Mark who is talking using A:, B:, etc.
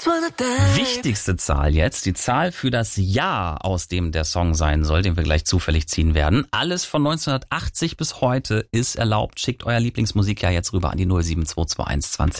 A: Wichtigste Zahl jetzt, die Zahl für das Jahr, aus dem der Song sein soll, den wir gleich zufällig ziehen werden. Alles von 1980 bis heute ist erlaubt. Schickt euer Lieblingsmusikjahr jetzt rüber an die 07221 20